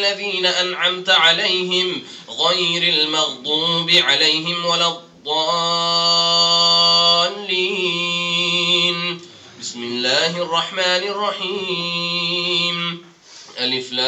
الذين أنعمت عليهم غير المغضوب عليهم ولا الضالين. بسم الله الرحمن الرحيم. ألف لام